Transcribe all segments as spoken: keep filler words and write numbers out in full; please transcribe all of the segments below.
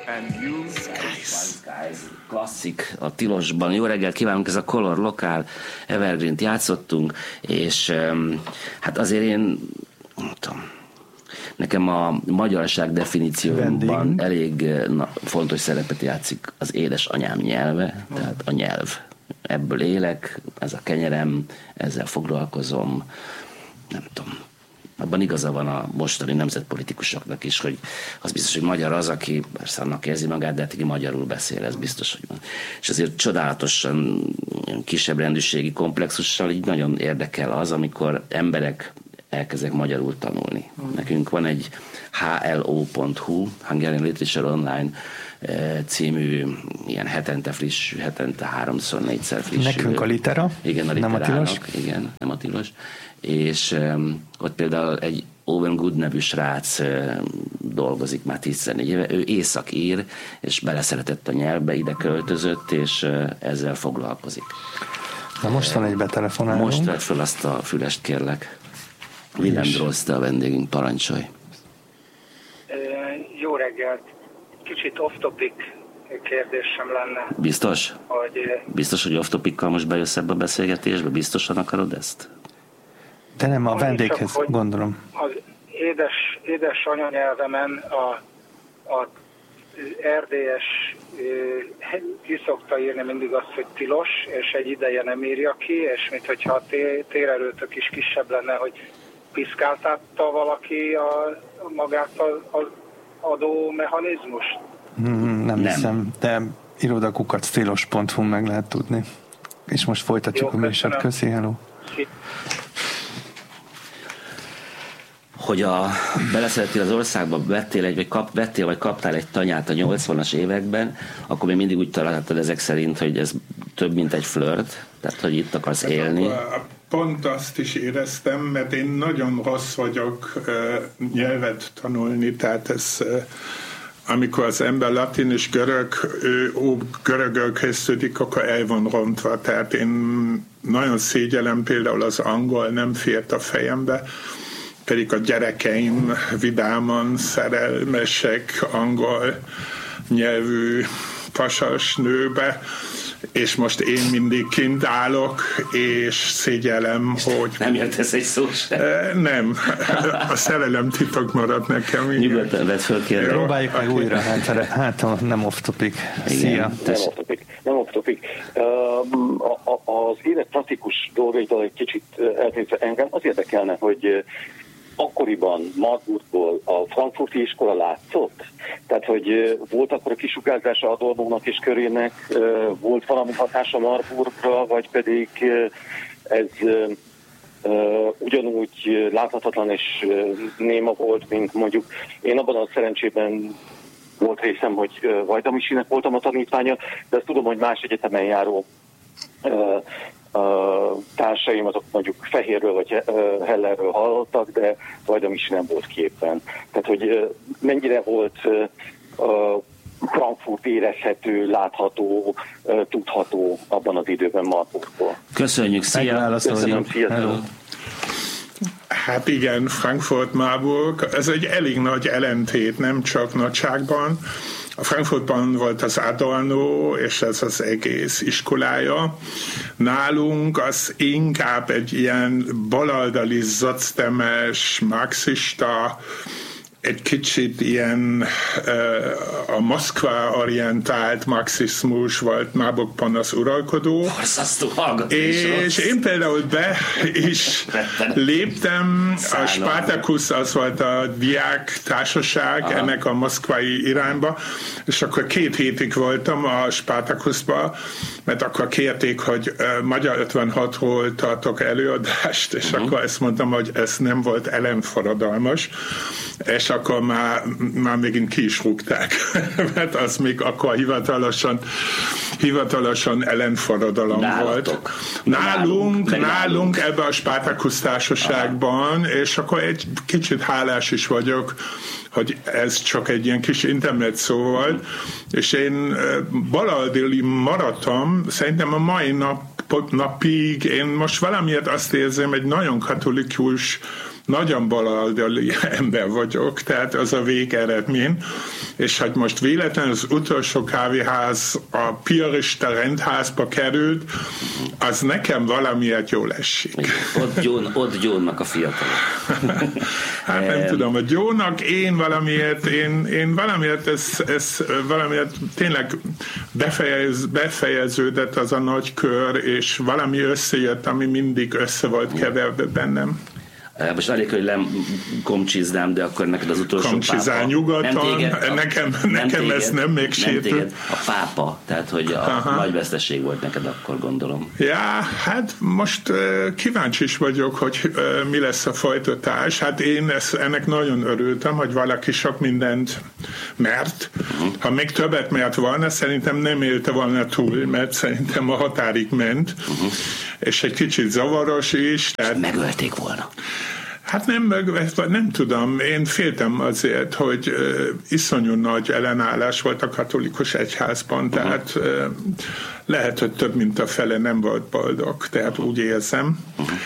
Skies, klasszik a tilosban. Jó reggelt kívánunk, ez a Color Lokál, Evergreen-t játszottunk, és um, hát azért én nem tudom, nekem a magyarság definícióban Vending. elég na, fontos szerepet játszik az édesanyám nyelve, tehát a nyelv. Ebből élek, ez a kenyerem, ezzel foglalkozom, nem tudom. Abban igaza van a mostani nemzetpolitikusoknak is, hogy az biztos, hogy magyar az, aki persze annak érzi magát, de hát aki magyarul beszél, ez biztos, hogy van. És azért csodálatosan kisebb rendűségi komplexussal így nagyon érdekel az, amikor emberek elkezdek magyarul tanulni. Nekünk van egy há el ó pont hú, Hungarian Literature Online című, ilyen hetente friss, hetente háromszor, négyszer friss. Nekünk a litera, igen, a nem a tilos. Igen, nem a tilos. És um, ott például egy Owen Good nevű srác uh, dolgozik már tizennégy éve, ő északír, és beleszeretett a nyelvbe, ide költözött, és uh, ezzel foglalkozik. Na most van egy betelefonálunk. Most vedd fel azt a fülest, kérlek. Willem Drost, a vendégünk, parancsolj. Jó reggelt. Kicsit off-topic kérdésem lenne. Biztos? Hogy, Biztos, hogy off-topikkal most bejössz ebbe a beszélgetésbe? Biztosan akarod ezt? De nem a vendéghez, csak, gondolom. Az édes, édes anyanyelvemen a, a erdélyes ki szokta írni mindig azt, hogy tilos, és egy ideje nem írja ki, és minthogyha a térerőtök is kisebb lenne, hogy piszkáltatta valaki a, magát az adó mechanizmust? Hmm, nem, nem hiszem, de irodakukat tilos pont hu meg lehet tudni. És most folytatjuk Jó, a műsort. Köszi, hello! Hogy a beleszerettél az országba, vettél, egy, vagy kap, vettél vagy kaptál egy tanyát a nyolcvanas években, akkor még mindig úgy találtad ezek szerint, hogy ez több, mint egy flört, tehát hogy itt akarsz élni. Pont azt is éreztem, mert én nagyon rossz vagyok uh, nyelvet tanulni, tehát ez uh, amikor az ember latin és görög, ő, ó, görögöl kezdődik, akkor el van rontva, tehát én nagyon szégyellem, például az angol nem fért a fejembe, pedig a gyerekeim vidáman szerelmesek angol nyelvű pasas nőbe, és most én mindig kint állok, és szégyellem, hogy... Nem értesz egy szó sem. Nem. A szerelem titok maradt nekem. Nyugodtan vedd föl, kérlek. Próbáljuk meg újra, hát, hát nem off-topic. Szia. Nem off-topic. Nem off-topic. Az élet praktikus dolgaitól egy kicsit eltétve engem az érdekelne, hogy akkoriban Marburgból a frankfurti iskola látszott? Tehát, hogy volt akkor a kisugárzása Adornónak és körének, volt valami hatása Marburgra, vagy pedig ez ugyanúgy láthatatlan és néma volt, mint mondjuk én abban a szerencsében volt részem, hogy Vajdamisinek voltam a tanítványa, de azt tudom, hogy más egyetemen járó a társaim azok mondjuk Fehérről vagy Hellerről hallottak, de Vajdamisi nem volt képen. Tehát, hogy mennyire volt Frankfurt érezhető, látható, tudható abban az időben Marburgból. Köszönjük, szia! Köszönöm, szia! Hát igen, Frankfurt-Marburg, ez egy elég nagy ellentét, nem csak nagyságban. A Frankfurtban volt az Adorno, és ez az egész iskolája. Nálunk az inkább egy ilyen baloldali, zocdemes, marxista, egy kicsit ilyen uh, a Moszkva orientált marxizmus volt Marburgban az uralkodó. És én például be is léptem, a Spartacus az volt a diák társaság, aha, ennek a moszkvai irányba, és akkor két hétig voltam a Spartacusba, mert akkor kérték, hogy uh, Magyar ötvenhatról tartok előadást, és uh-huh. akkor ezt mondtam, hogy ez nem volt ellenforradalmas, és akkor már, már megint ki is rúgták, mert az még akkor hivatalosan, hivatalosan ellenforradalom Nálatok. volt. Nálunk, nálunk, nálunk ebben a Spartacus társaságban, és akkor egy kicsit hálás is vagyok, hogy ez csak egy ilyen kis internet szó volt, és én baloldali maradtam, szerintem a mai nap, napig, én most valamiért azt érzem, egy nagyon katolikus nagyon baloldali ember vagyok, tehát az a végeredmény, és hogy most véletlenül az utolsó kávéház a piarista rendházba került, az nekem valamiért jól esik. Ott, gyón, ott gyónnak a fiatalok. Hát nem tudom, hogy jónak, én valamiért, én, én valamiért ez, ez valamiért tényleg befejez, befejeződött az a nagy kör, és valami összejött, ami mindig össze volt keverve bennem. Most elég, hogy lemkomcsiznám, de akkor neked az utolsó Komcsizál pápa. nyugodtan, nem téged, a, nekem, nem nekem téged, ez nem még sértő. A pápa, tehát hogy a Aha. nagy veszteség volt neked akkor, gondolom. Ja, hát most uh, kíváncsi is vagyok, hogy uh, mi lesz a folytatás. Hát én ezt, ennek nagyon örültem, hogy valaki sok mindent mert. Uh-huh. Ha még többet mert volna, szerintem nem élte volna túl, mert szerintem a határig ment. Uh-huh. És egy kicsit zavaros is. Tehát megölték volna. Hát nem, nem tudom, én féltem azért, hogy uh, iszonyú nagy ellenállás volt a katolikus egyházban, uh-huh. tehát uh, lehet, hogy több mint a fele nem volt boldog, tehát uh-huh. úgy érzem. Uh-huh.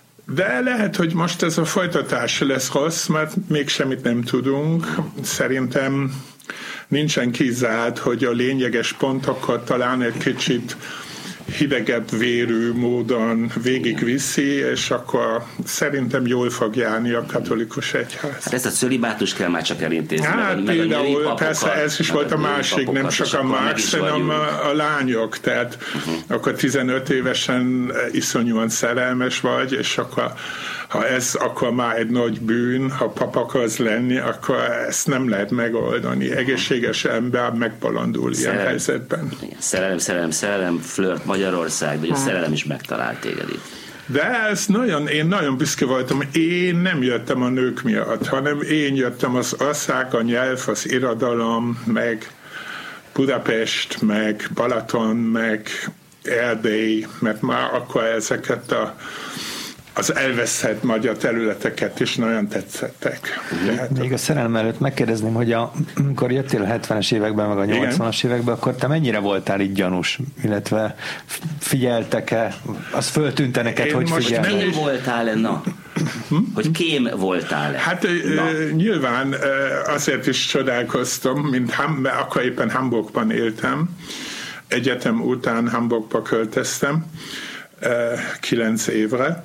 De lehet, hogy most ez a folytatás lesz rossz, mert még semmit nem tudunk. Szerintem nincsen kizárt, hogy a lényeges pontokat talán egy kicsit hidegebb vérű módon végigviszi, és akkor szerintem jól fog járni a katolikus egyház. Hát ezt a cölibátus kell már csak elintézni. Hát meg, például, meg a persze ez is volt a, a másik, nem csak a Max, hanem a, a lányok, tehát uh-huh. akkor tizenöt évesen iszonyúan szerelmes vagy, és akkor ha ez akkor már egy nagy bűn, ha pap akarsz lenni, akkor ezt nem lehet megoldani. Egészséges ember megbalandul szerelem, ilyen helyzetben. Igen, szerelem, szerelem, szerelem, flört Magyarország, de a szerelem is megtalált téged itt. De ez nagyon, én nagyon büszke voltam, én nem jöttem a nők miatt, hanem én jöttem az ország, a nyelv, az irodalom, meg Budapest, meg Balaton, meg Erdély, mert már akkor ezeket a az elveszett magyar területeket is nagyon tetszettek. Tehát még a szerelem előtt megkérdezném, hogy a, amikor jöttél a hetvenes években, meg a nyolcvanas években, akkor te mennyire voltál így gyanús, illetve figyeltek-e, az föltűnte neked, Én hogy figyelnek? Kém voltál-e, na? Hm? Hogy kém voltál-e? Hát na. Nyilván azért is csodálkoztam, mint Ham, akkor éppen Hamburgban éltem, egyetem után Hamburgba költöztem, kilenc évre,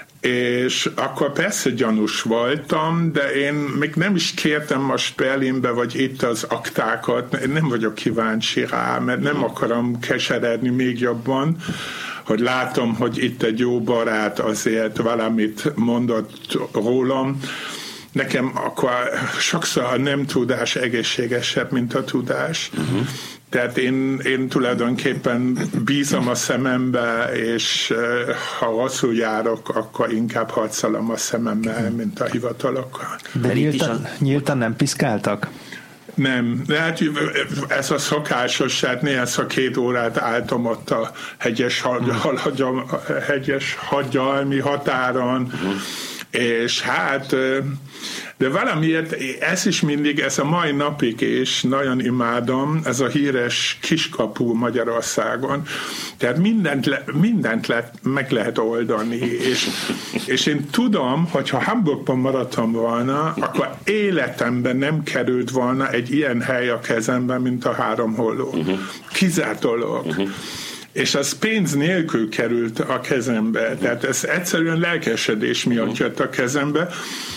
és akkor persze gyanús voltam, de én még nem is kértem most Berlinbe, vagy itt az aktákat, én nem vagyok kíváncsi rá, mert nem akarom keseredni még jobban, hogy látom, hogy itt egy jó barát azért valamit mondott rólam. Nekem akkor sokszor a nem tudás egészségesebb, mint a tudás. Uh-huh. Tehát én, én tulajdonképpen bízom a szemembe, és ha rosszul járok, akkor inkább harcolom a szememmel, mint a hivatalokkal. De nyíltan, nyíltan nem piszkáltak? Nem, de hát ez a szokásos, hát néha két órát álltam ott a hegyes, hagyal, hegyes hagyalmi határon, uh-huh. és hát de valamiért ez is mindig, ez a mai napig is nagyon imádom, ez a híres kiskapu Magyarországon. Tehát mindent, le, mindent le, meg lehet oldani, és, és én tudom, hogy ha Hamburgban maradtam volna, akkor életemben nem került volna egy ilyen hely a kezemben, mint a Három Holló. Uh-huh. Kizárt dolog. Uh-huh. És az pénz nélkül került a kezembe. Tehát ez egyszerűen lelkesedés miatt jött a kezembe,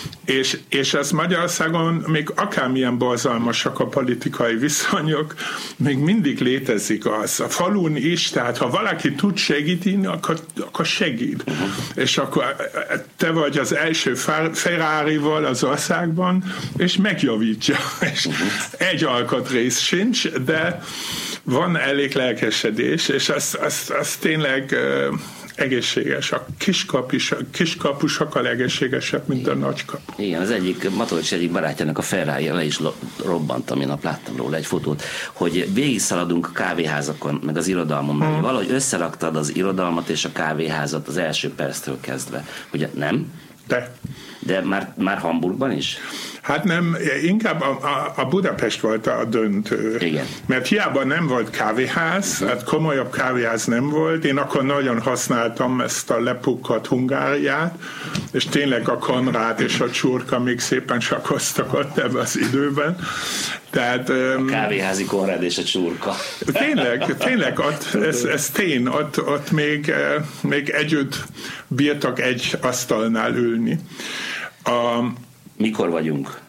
és, és az Magyarországon még akármilyen borzalmasak a politikai viszonyok, még mindig létezik az. A falun is, tehát ha valaki tud segíteni, akkor, akkor segít. Uh-huh. És akkor te vagy az első Ferrari-val az országban, és megjavítja. És uh-huh. egy alkatrész sincs, de van elég lelkesedés, és az, az, az tényleg uh, egészséges. A kiskapus, kiskapu sokkal egészségesebb, mint a nagykapu. Igen, az egyik, Matolcs egyik barátjának a Ferrari le is robbant, ami nap láttam róla egy fotót, hogy végigszaladunk a kávéházakon, meg az irodalmon, meg hmm. valahogy összeraktad az irodalmat és a kávéházat az első perctől kezdve. Ugye nem? De. De már, már Hamburgban is? Hát nem, inkább a, a, a Budapest volt a döntő. Igen. Mert hiába nem volt kávéház, hát komolyabb kávéház nem volt, én akkor nagyon használtam ezt a lepukkadt Hungáriát, és tényleg a Konrád és a Csurka még szépen sakoztak ott ebben az időben. Tehát, a kávéházi Konrád és a Csurka. Tényleg, tényleg ott, ez, ez tény, ott, ott még, még együtt bírtak egy asztalnál ülni. A, Mikor vagyunk?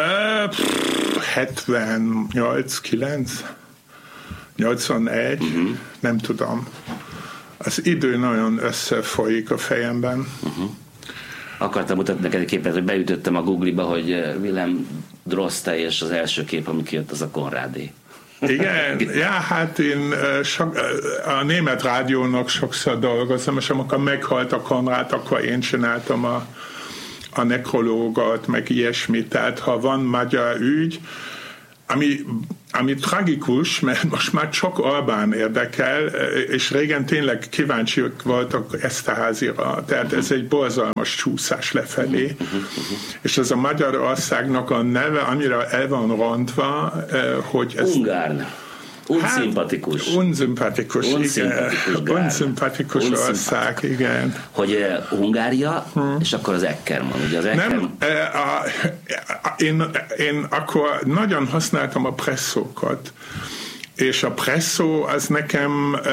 hetvennyolc, kilenc, nyolcvanegy, uh-huh. nem tudom. Az idő nagyon összefolyik a fejemben. Uh-huh. Akartam mutatni neked egy képet, hogy beütöttem a Google-ba, hogy Willem Droste, és az első kép, ami kijött, az a Konrádé. Igen, ja, hát én sok, a német rádiónak sokszor dolgozom, és amikor meghalt a Konrád, akkor én csináltam a a nekrológot, meg ilyesmit, tehát ha van magyar ügy, ami, ami tragikus, mert most már csak Orbán érdekel, és régen tényleg kíváncsiak voltak Esterházira, tehát ez egy borzalmas csúszás lefelé, és ez a Magyarországnak a neve annyira el van rontva, hogy ez... Ungárn. Unszimpatikus. Hát, unszimpatikus, unszimpatikus, igen. Unszimpatikus ország, igen. Hogy uh, Hungária, hmm. és akkor az Eckermann. Ugye az Eckermann... Nem, uh, a, a, én, én akkor nagyon használtam a presszókat, és a presszó az nekem uh,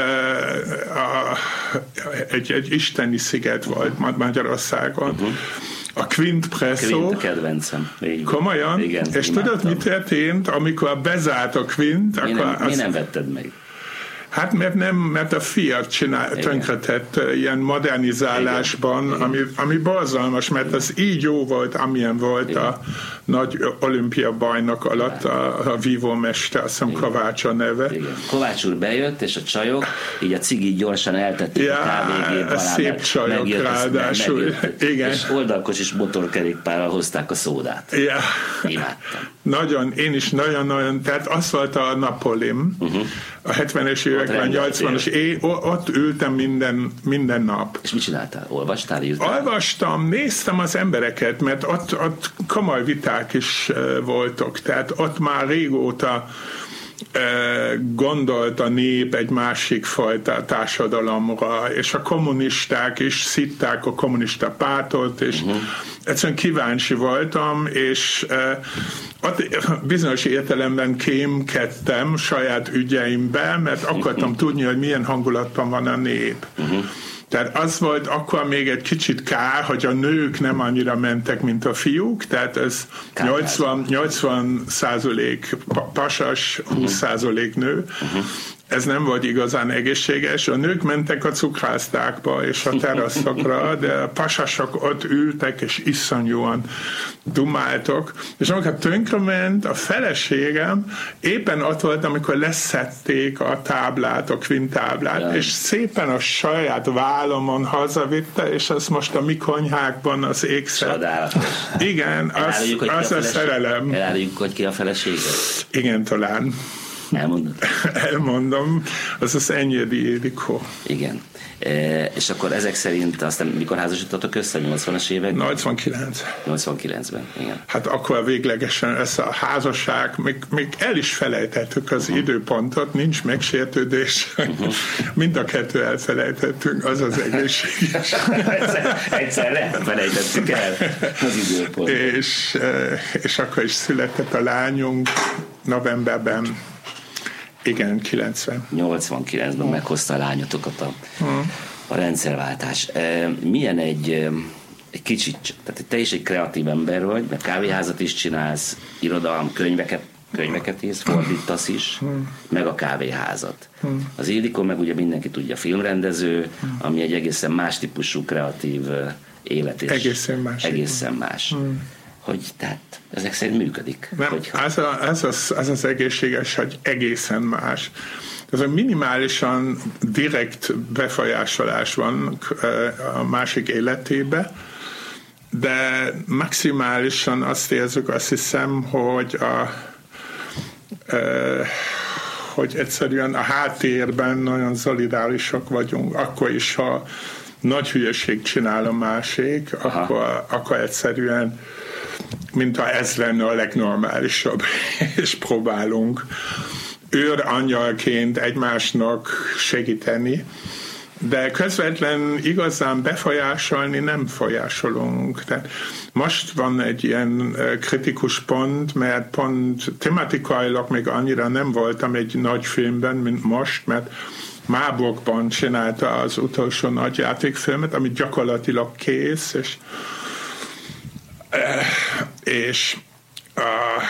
a, egy, egy isteni sziget volt Magyarországon. Uh-huh. A Quint Presso. Quint a kedvencem. Komolyan? Igen, és tudod, mi történt, amikor bezárt a Quint? Mi nem, mi nem vetted meg? Hát mert nem, mert a Fiat csinál, tönkretett ilyen modernizálásban, ami, ami borzalmas, mert az így jó volt, amilyen volt igen. a nagy olimpia bajnok alatt a, a vívómester, azt hiszem Kovács a neve. Igen. Kovács úr bejött, és a csajok így a cigit gyorsan eltették ja, a kávégép alá. Szép csajok ráadásul. Igen. És oldalkos is motorkerékpárral hozták a szódát. Ja. Imádtam. Nagyon, én is nagyon-nagyon, tehát az volt a Napolim, uh-huh. a hetvenes években, nyolcvanas, én ott ültem minden, minden nap. És mit csináltál? Olvastál, írtál? Olvastam, néztem az embereket, mert ott, ott komoly viták is uh, voltak, tehát ott már régóta uh, gondolt a nép egy másik fajta társadalomra, és a kommunisták is szitták a kommunista pártot, és uh-huh. egyszerűen kíváncsi voltam, és uh, ott bizonyos értelemben kémkedtem saját ügyeimbe, mert akartam tudni, hogy milyen hangulatban van a nép. Uh-huh. Tehát az volt akkor még egy kicsit kár, hogy a nők nem annyira mentek, mint a fiúk, tehát ez nyolcvan, nyolcvan százalék pasas, húsz százalék nő. Uh-huh. Ez nem volt igazán egészséges. A nők mentek a cukrászdákba és a teraszokra, de a pasasok ott ültek és iszonyúan dumáltok. És amikor tönkrement a feleségem, éppen ott volt, amikor leszették a táblát, a Quint táblát, ja. és szépen a saját vállamon hazavitte, és az most a mi konyhákban az ékszer. Csodálatos. Igen, az, az a, a szerelem. Eláruljuk, hogy ki a felesége? Igen, talán. Elmondod? Elmondom, az az Enyedi Ildikó. Igen. E, és akkor ezek szerint aztán mikor házasodtatok össze, a nyolcvanas években? nyolcvankilenc. nyolcvankilencben, igen. Hát akkor véglegesen ez a házasság, még, még el is felejtettük az uh-huh. időpontot, nincs megsértődés. Uh-huh. Mind a kettő elfelejtettünk, az az egészséges. egyszer, egyszer elfelejtettük el az időpontot. És, és akkor is született a lányunk novemberben. Igen, kilencven. nyolcvankilencben hmm. meghozta a lányotokat a, hmm. a rendszerváltás. Milyen egy, egy kicsit, tehát te is egy kreatív ember vagy, mert kávéházat is csinálsz, irodalom, könyveket, könyveket írsz, fordítasz is, hmm. meg a kávéházat. Hmm. Az Ildikó meg ugye mindenki tudja, filmrendező, hmm. ami egy egészen más típusú kreatív élet. És egészen más. Egészen más. Hmm. Hogy tehát ezek szerint működik. Nem, hogyha... az, a, az, az, az az egészséges, hogy egészen más. Ez a minimálisan direkt befolyásolás van a másik életébe, de maximálisan azt érzük, azt hiszem, hogy a hogy egyszerűen a háttérben nagyon szolidárisak vagyunk, akkor is, ha nagy hülyeség csinál a másik, akkor, akkor egyszerűen mintha ez lenne a legnormálisabb, és próbálunk őrangyalként egymásnak segíteni, de közvetlen igazán befolyásolni nem folyásolunk. Tehát most van egy ilyen kritikus pont, mert pont tematikailag még annyira nem voltam egy nagy filmben, mint most, mert Marburgban csinálta az utolsó nagy játékfilmet, ami gyakorlatilag kész, és, és a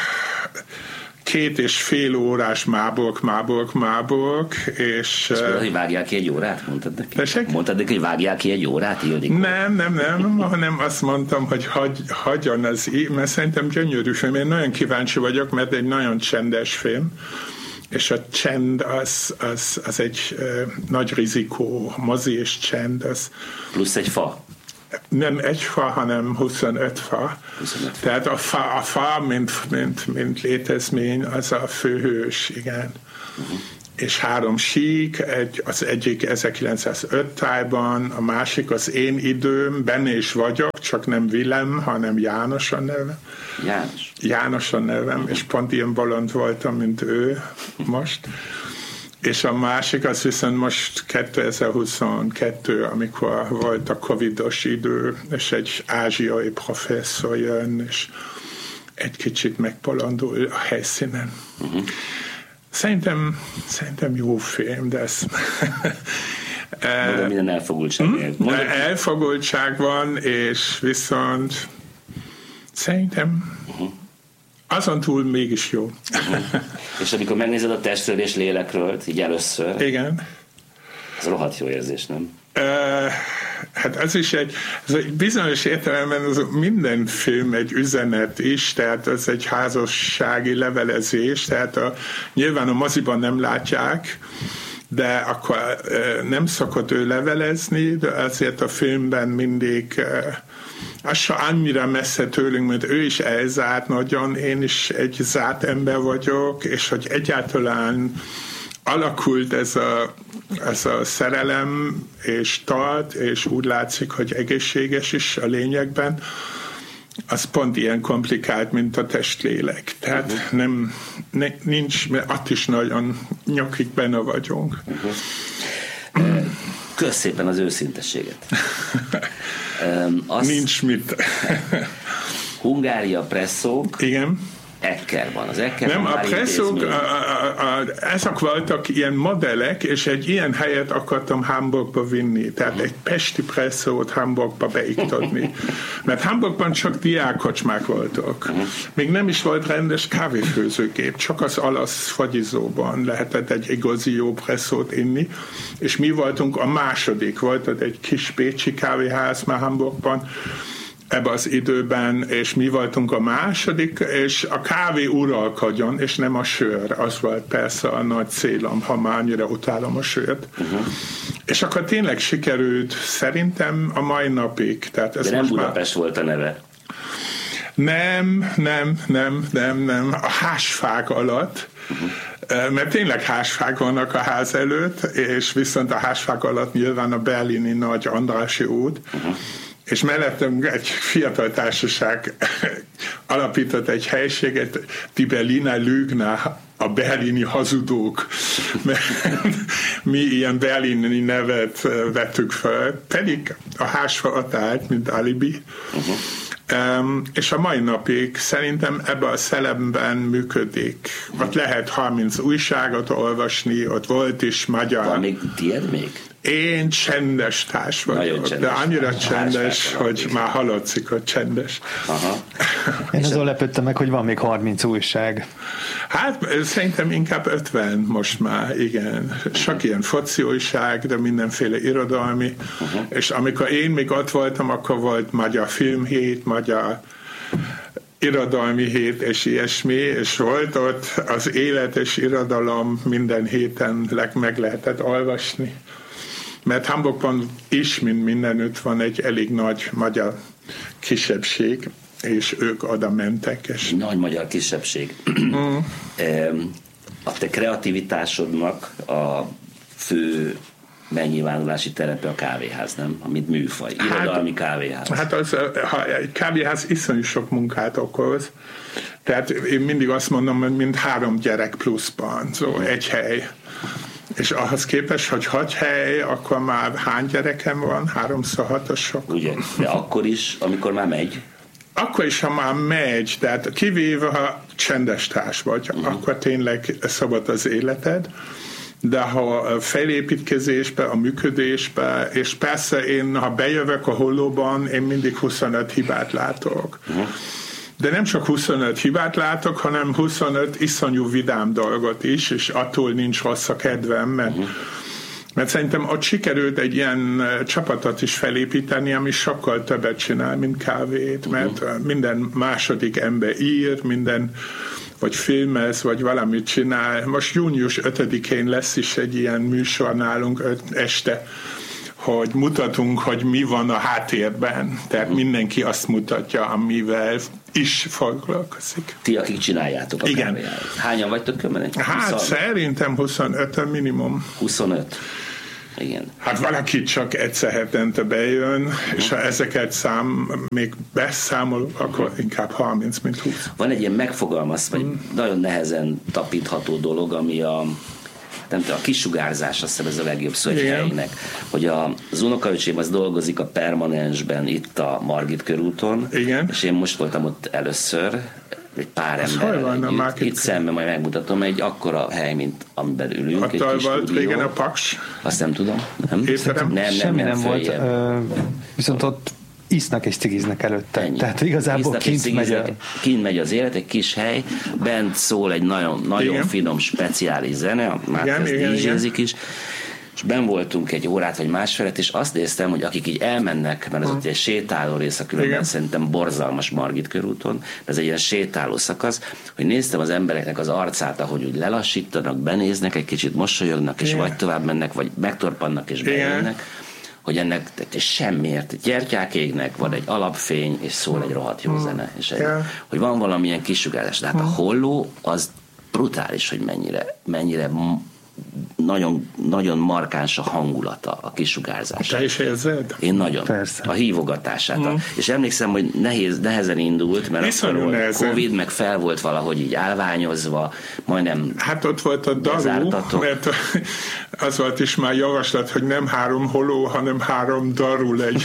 két és fél órás Marburg, Marburg, Marburg, és... És mondod, hogy vágják ki egy órát? Mondtad neki? Tessék? Mondtad neki, hogy vágják ki egy órát, Ildikó? Nem, nem, nem, hanem azt mondtam, hogy hagy, hagyjon az így, mert szerintem gyönyörű film. Én nagyon kíváncsi vagyok, mert egy nagyon csendes film, és a csend az, az, az egy uh, nagy rizikó, mozi és csend. Az, plusz egy fa. Nem egy fa, hanem huszonöt fa. huszonöt fa. Tehát a fa, a fa mint, mint, mint létezmény, az a főhős, igen. Uh-huh. És három sík, egy, az egyik ezerkilencszázöt tájban, a másik az én időm, benne is vagyok, csak nem Willem, hanem János a nevem. János. János a nevem, uh-huh. És pont ilyen bolond voltam, mint ő most. És a másik az viszont most kétezer-huszonkettő, amikor volt a covidos idő, és egy ázsiai professzor jön, és egy kicsit megbolondul a helyszínen. Uh-huh. Szerintem, szerintem jó film, de ez... Mondom, minden elfogultság. Mondom. Elfogultság van, és viszont szerintem uh-huh. azon túl mégis jó. Uh-huh. És amikor megnézed a testről és lélekről, így először, igen. Ez rohadt jó érzés, nem? Uh, hát az is egy, az egy bizonyos értelemben az minden film egy üzenet is, tehát az egy házassági levelezés, tehát a, nyilván a moziban nem látják, de akkor uh, nem szokott ő levelezni, de azért a filmben mindig uh, az se annyira messze tőlünk, mert ő is elzárt nagyon, én is egy zárt ember vagyok, és hogy egyáltalán alakult ez a, ez a szerelem, és tart, és úgy látszik, hogy egészséges is a lényegben, az pont ilyen komplikált, mint a testlélek. Tehát uh-huh. nem, ne, nincs, mert ott is nagyon nyakig benne vagyunk. Uh-huh. Kösz szépen az őszintességet. Azt nincs mit. Hungária presszók. Igen. Ekkerban. Az Ekker nem, a presszók, a, a, a, ezek voltak ilyen modellek, és egy ilyen helyet akartam Hamburgba vinni. Tehát uh-huh. egy pesti presszót Hamburgba beiktatni. Mert Hamburgban csak diákkocsmák voltak. Uh-huh. Még nem is volt rendes kávéfőzőgép, csak az alasz fagyizóban lehetett egy igazi jó presszót inni, és mi voltunk a második. Volt egy kis pécsi kávéház már Hamburgban, ebben az időben, és mi voltunk a második, és a kávé uralkodjon, és nem a sör. Az volt persze a nagy célom, ha már annyira utálom a sört. Uh-huh. És akkor tényleg sikerült szerintem a mai napig. Tehát ez de nem már... Budapest volt a neve. Nem, nem, nem, nem, nem. A házfák alatt. Uh-huh. Mert tényleg házfák vannak a ház előtt, és viszont a házfák alatt nyilván a berlini nagy Andrássy út, uh-huh. és mellettünk egy fiatal társaság alapított egy helységet, die Berliner Lügner, a berlini hazudók. Mi ilyen berlini nevet vettük fel, pedig a házfa állt, mint alibi. Uh-huh. Um, és a mai napig szerintem ebben a szellemben működik. Ott lehet harminc újságot olvasni, ott volt is magyar. Van még tiéd még? Én csendes társ vagyok, csendes, de annyira csendes, hogy már hallatszik, hogy csendes. Aha. Én azon lepődtem meg, hogy van még harminc újság. Hát szerintem inkább ötven most már, igen. Sok ilyen foci újság, de mindenféle irodalmi. Uh-huh. És amikor én még ott voltam, akkor volt magyar filmhét, magyar irodalmi hét és ilyesmi, és volt ott az élet és irodalom minden héten meg lehetett olvasni. Mert Hamburgban is, mint mindenütt van egy elég nagy magyar kisebbség, és ők oda mentek. És... Nagy magyar kisebbség. Mm. A te kreativitásodnak a fő megnyilvánulási terepe a kávéház, nem? Mint műfaj, irodalmi kávéház. Hát az, ha egy kávéház iszonyú sok munkát okoz, tehát én mindig azt mondom, hogy mind három gyerek pluszban, szóval egy hely. És ahhoz képest, hogy hat hely, akkor már hány gyerekem van? Háromszor hatos sok. Ugye, de akkor is, amikor már megy. Akkor is, ha már megy, tehát kivéve, ha csendes társ vagy, uh-huh. akkor tényleg szabad az életed, de ha a felépítkezésbe, a működésbe, és persze én, ha bejövök a Hollóban, én mindig huszonöt hibát látok. Uh-huh. De nem csak huszonöt hibát látok, hanem huszonöt iszonyú vidám dolgot is, és attól nincs rossz a kedvem, mert, uh-huh. mert szerintem ott sikerült egy ilyen csapatot is felépíteni, ami sokkal többet csinál, mint kávét, mert uh-huh. minden második ember ír, minden vagy filmez, vagy valamit csinál. Most június ötödikén lesz is egy ilyen műsor nálunk öt este, hogy mutatunk, hogy mi van a háttérben. Tehát uh-huh. mindenki azt mutatja, amivel is foglalkozik. Ti, akik csináljátok a Igen. kávéját. Hányan vagytok kömmel? Hát huszonöt? Szerintem huszonöt minimum. huszonöt. Igen. Hát valaki csak egyszer hetente bejön, uh-huh. és ha ezeket szám, még beszámol, akkor inkább harminc, mint húsz. Van egy ilyen megfogalmaz, vagy uh-huh. nagyon nehezen tapintható dolog, ami a nem tudom, a kisugárzás, azt hiszem ez a legjobb szó egy helynek, hogy a, az unokaöcsém az dolgozik a Permanensben itt a Margit körúton, Igen. és én most voltam ott először, egy pár ember itt, itt szemben, majd megmutatom, egy akkora hely, mint amiben ülünk. Ott volt régen a Paks? Azt nem tudom. Nem, nem, nem, semmi nem, nem volt. Ö, viszont ott isznak és cigiznek előtte. Ennyi. Tehát igazából kint megy, a... kint megy az élet, egy kis hely, bent szól egy nagyon, nagyon finom, speciális zene, már kezd díjzsézik is, és benn voltunk egy órát vagy másfelet, és azt néztem, hogy akik így elmennek, mert ez ott egy sétáló rész, a különben szerintem borzalmas Margit körúton, de ez egy ilyen sétáló szakasz, hogy néztem az embereknek az arcát, ahogy úgy lelassítanak, benéznek, egy kicsit mosolyognak, és Igen. vagy tovább mennek, vagy megtorpannak, és bejönnek, hogy ennek semmiért gyertyák égnek, van egy alapfény, és szól egy rohadt jó zene, és egy, hogy van valamilyen kisugárzás. De hát a Holló az brutális, hogy mennyire, mennyire nagyon, nagyon markáns a hangulata, a kisugárzása. Te is érzed? Én nagyon. Persze. A hívogatását. Mm. És emlékszem, hogy nehéz, nehezen indult, mert Viszont akkor volt Covid, meg fel volt valahogy így állványozva, majdnem Hát ott volt a daru, mert az volt is már javaslat, hogy nem három holó, hanem három daru legyen.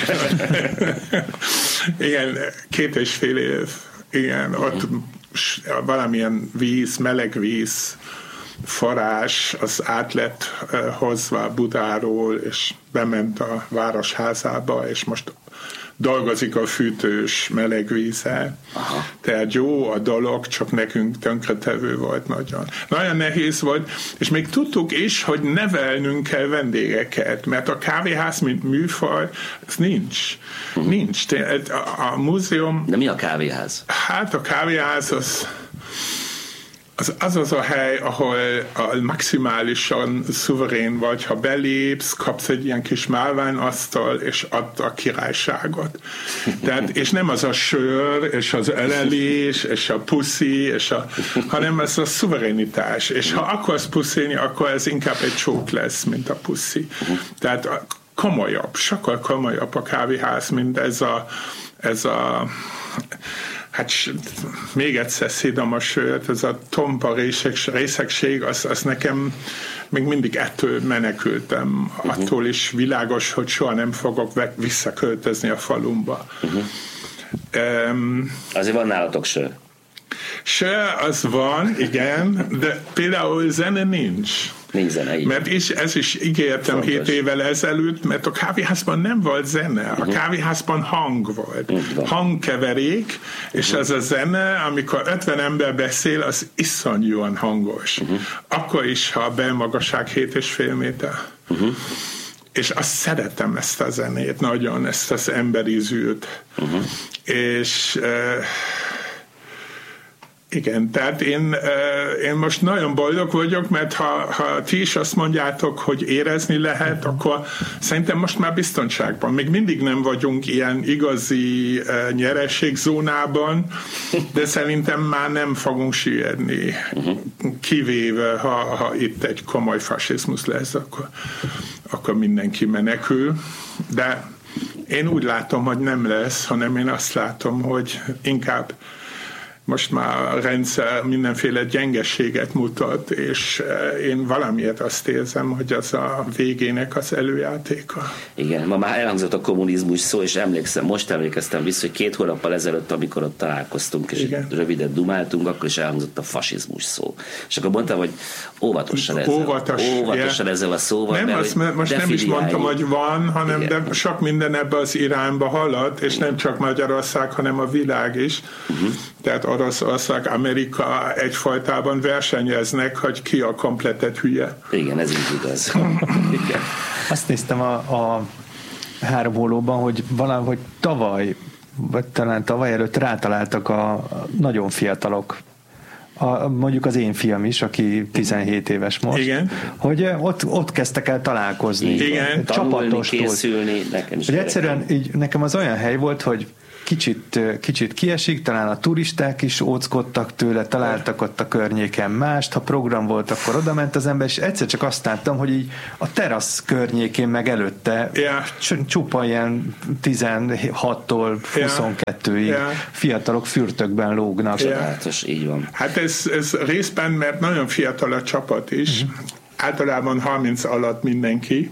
Igen, két és fél év. Igen, ott mm. valamilyen víz, meleg víz, forrás az át lett uh, hozva Budáról, és bement a városházába, és most dolgozik a fűtős meleg vízzel. Aha. Tehát jó a dolog, csak nekünk tönkretevő volt nagyon. Nagyon nehéz volt, és még tudtuk is, hogy nevelnünk kell vendégeket, mert a kávéház, mint műfaj, ez nincs. Uh-huh. Nincs. Tehát a, a múzeum... De mi a kávéház? Hát a kávéház az... Az, az az a hely, ahol a maximálisan szuverén vagy, ha belépsz, kapsz egy ilyen kis málványasztal, és add a királyságot. Tehát, és nem az a sör, és az ölelés, és a puszi, és a, hanem ez a szuverenitás. És ha akarsz puszilni, akkor ez inkább egy csók lesz, mint a puszi. Tehát komolyabb, sokkal komolyabb a kávéház, mint ez a, ez a hát még egyszer szídom a sört, ez a tompa részegség, az, az nekem még mindig ettől menekültem. Uh-huh. Attól is világos, hogy soha nem fogok visszaköltözni a falumba. Uh-huh. Um, Azért van nálatok sör? Sör az van, igen, de például zene nincs. Nincs zene, így. Mert is, ez is ígértem hét évvel ezelőtt, mert a kávéházban nem volt zene. A uh-huh. kávéházban hang volt. Uh-huh. Hangkeverék, és uh-huh. ez a zene, amikor ötven ember beszél, az iszonyúan hangos. Uh-huh. Akkor is, ha a belmagasság hét és fél méter. Uh-huh. És azt szeretem, ezt a zenét, nagyon, ezt az emberi zűrt. Uh-huh. És... Uh, Igen, tehát én, én most nagyon boldog vagyok, mert ha, ha ti is azt mondjátok, hogy érezni lehet, akkor szerintem most már biztonságban. Még mindig nem vagyunk ilyen igazi nyereségzónában, de szerintem már nem fogunk süllyedni. Kivéve, ha, ha itt egy komoly fasizmus lesz, akkor, akkor mindenki menekül. De én úgy látom, hogy nem lesz, hanem én azt látom, hogy inkább most már a rendszer mindenféle gyengeséget mutat, és én valamiért azt érzem, hogy az a végének az előjátéka. Igen, ma már elhangzott a kommunizmus szó, és emlékszem, most emlékeztem vissza, hogy két hónappal ezelőtt, amikor ott találkoztunk, és rövidet dumáltunk, akkor is elhangzott a fasizmus szó. És akkor mondtam, hogy óvatosan ezzel, Óvatos, óvatosan ezzel a szóval. Nem, mert, azt, mert most nem is mondtam, hogy van, hanem igen. De sok minden ebbe az irányba halad, és igen. Nem csak Magyarország, hanem a világ is. Uh-huh. Tehát Oroszország, Amerika egyfajtában versenyeznek, hogy ki a kompletet hülye. Igen, ez így igaz. Igen. Azt néztem a, a három hólóban, hogy valahogy tavaly, vagy talán tavaly előtt rátaláltak a nagyon fiatalok. A, mondjuk az én fiam is, aki tizenhét éves most, igen. Hogy ott, ott kezdtek el találkozni. Igen. Tanulni, készülni, nekem is. Hogy egyszerűen így, nekem az olyan hely volt, hogy Kicsit, kicsit kiesik, talán a turisták is óckodtak tőle, találtak ott a környéken mást, ha program volt, akkor oda ment az ember, és egyszer csak azt láttam, hogy így a terasz környékén meg előtte yeah. csupa ilyen tizenhattól huszonkettőig yeah. fiatalok fürtökben lógnak. Csodálatos, yeah. így van. Hát ez, ez részben, mert nagyon fiatal a csapat is, mm-hmm. általában harminc alatt mindenki,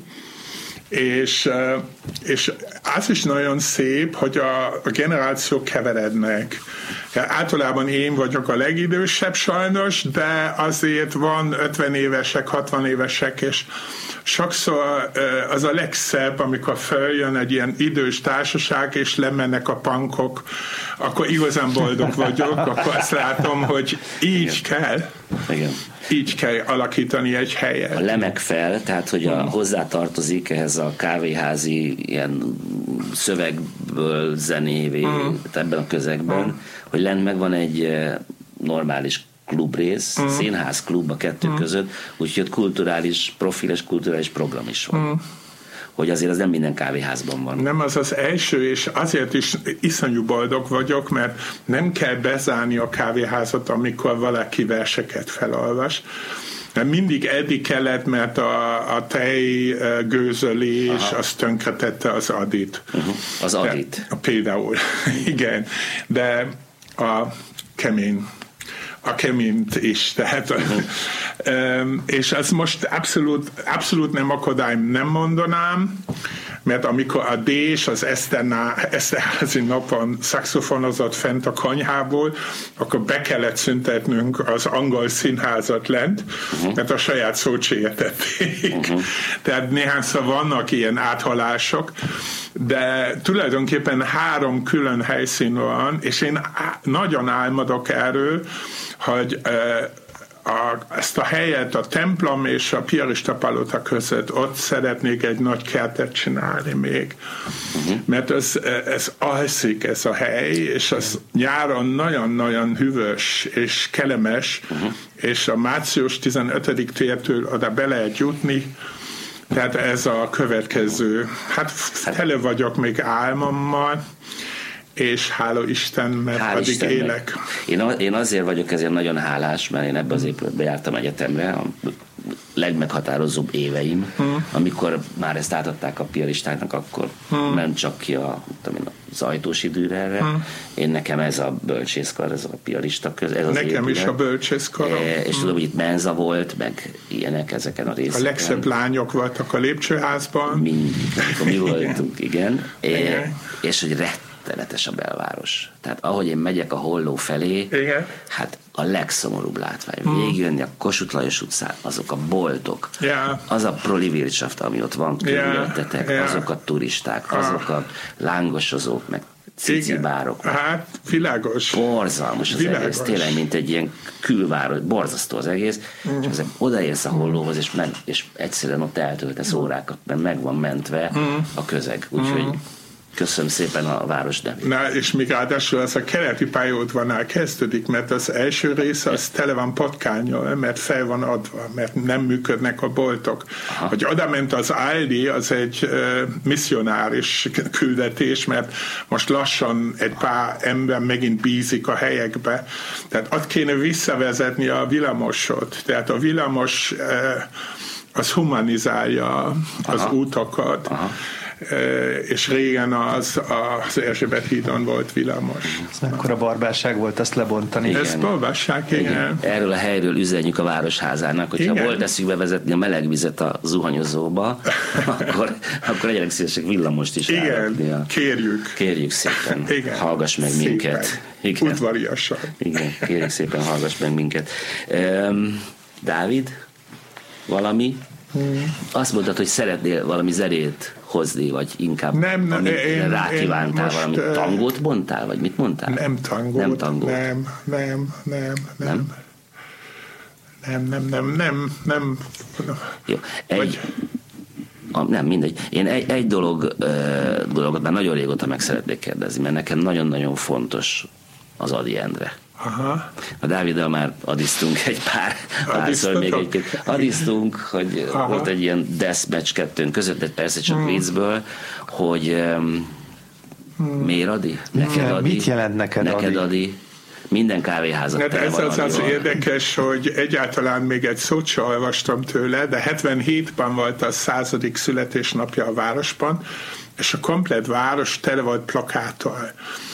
És, és az is nagyon szép, hogy a, a generációk keverednek. Általában én vagyok a legidősebb sajnos, de azért van ötven évesek, hatvan évesek, és sokszor az a legszebb, amikor följön egy ilyen idős társaság, és lemennek a punkok, akkor igazán boldog vagyok, akkor azt látom, hogy így igen. kell. Igen. Így kell alakítani egy helyet. A lemek fel, tehát hogy a, hozzátartozik ehhez a kávéházi ilyen szövegből zenévé, mm. ebben a közegben, mm. hogy lent meg van egy normális klubrész, mm. színház klub a kettő mm. között, úgyhogy kulturális profil és kulturális program is van. Mm. Hogy azért az nem minden kávéházban van. Nem, az az első, és azért is iszonyú boldog vagyok, mert nem kell bezárni a kávéházat, amikor valaki verseket felolvas. Mert mindig eddig kellett, mert a, a tejgőzölés Aha. az tönkretette az adit. Uh-huh. Az adit. De, például, igen. De a kemény a keményt is, tehát uh-huh. és ez most abszolút, abszolút nem akadály, nem mondanám, mert amikor a Dés az Eszterházi napon szaxofonozott fent a konyhából, akkor be kellett szüntetnünk az angol színházat lent, uh-huh. mert a saját szót se értették. Uh-huh. Tehát néhányszor vannak ilyen áthalások, de tulajdonképpen három külön helyszín van, és én nagyon álmodok erről, hogy a, ezt a helyet, a templom és a piarista palota között ott szeretnék egy nagy kertet csinálni még. Uh-huh. Mert ez, ez alszik ez a hely, és az nyáron nagyon-nagyon hűvös és kellemes, uh-huh. és a március tizenötödik tértől oda be lehet jutni. Tehát ez a következő. Hát tele vagyok még álmommal, és hála Isten, mert Hál' addig Istennek. Élek. Én, én azért vagyok ezért nagyon hálás, mert én ebbe az épületbe jártam egyetemre, a legmeghatározóbb éveim, hmm. amikor már ezt átadták a piaristáknak, akkor hmm. ment csak ki a, tudom én, az ajtós időre. Hmm. Én nekem ez a bölcsészkar, ez a piarista köz, ez az nekem épület. Is a bölcsészkar. E, és hmm. tudom, hogy itt menza volt, meg ilyenek ezeken a részeken. A legszebb lányok voltak a lépcsőházban. Mindig, amikor mi voltunk, igen. igen. E, és hogy rettenetes a belváros. Tehát ahogy én megyek a Holló felé, igen. hát a legszomorúbb látvány. Hmm. Végigjönni a Kossuth Lajos utcán, azok a boltok, yeah. az a prolivirtschaft, ami ott van körülöttetek, yeah. azok a turisták, azok a lángosozók, meg cicibárok. Hát, világos. Borzalmas az világos. Egész, tényleg, mint egy ilyen külváros, borzasztó az egész, mm. és azért odaérsz a Hollóhoz, és, és egyszerűen ott eltöltesz órákat, mert meg van mentve mm. a közeg. Úgyhogy mm. Köszönöm szépen a város nevét. Na, és még ráadásul az a keleti pályaudvarnál kezdődik, mert az első rész az tele van patkánnyal, mert fel van adva, mert nem működnek a boltok. Aha. Hogy oda ment az Aldi, az egy uh, misszionáris küldetés, mert most lassan egy pár ember megint bízik a helyekbe. Tehát ott kéne visszavezetni a villamosot. Tehát a villamos uh, az humanizálja az Aha. utakat. Aha. És régen az, az Erzsébet hídon volt villamos. Ez mekkora barbárság volt ezt lebontani. Igen. Ez barbárság, igen. igen. Erről a helyről üzenjük a Városházának, hogyha igen. volt eszükbe vezetni a meleg vizet a zuhanyozóba, akkor, akkor legyenek szívesek villamost is igen, a... kérjük. Kérjük szépen, igen. Hallgass meg szépen. minket. Igen. Udvariasan. Igen, kérjük szépen, hallgass meg minket. Um, Dávid, valami? Hmm. Azt mondtad, hogy szeretnél valami zerét hozni, vagy inkább nem, nem, én, rákívántál én valami most, tangót mondtál, vagy mit mondtál? Nem tangót, nem, tangót. nem, nem, nem, nem, nem, nem, nem, nem, nem. Jó, egy, vagy... a, nem, mindegy. Én egy, egy dolog, uh, dologot már nagyon régóta meg szeretnék kérdezni, mert nekem nagyon-nagyon fontos az Ady Endre. Aha. A Dáviddal már adisztunk egy pár párszor még egy adisztunk, hogy Aha. volt egy ilyen deathmatch kettőnk között, de persze csak hmm. viccből, hogy um, hmm. miért Ady? Neked Ady? Mit jelent neked, neked Ady? Ady? Minden kávéházat hát ez az az érdekes, hogy egyáltalán még egy szót sem olvastam tőle, de hetvenhétben volt a századik születésnapja a városban, és a komplet város tele volt plakáttal.